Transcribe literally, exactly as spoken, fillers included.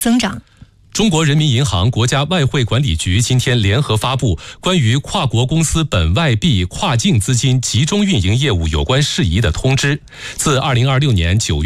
增长。 中国人民银行、国家外汇管理局今天联合发布关于跨国公司本外币跨境资金集中运营业务有关事宜的通知，自二零二六年九月